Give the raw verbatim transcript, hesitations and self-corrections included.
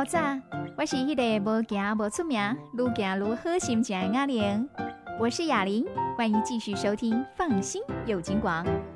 透早，我是迄个无行无出名，愈行愈好心情的雅玲。我是雅玲，欢迎继续收听《放心有金广》。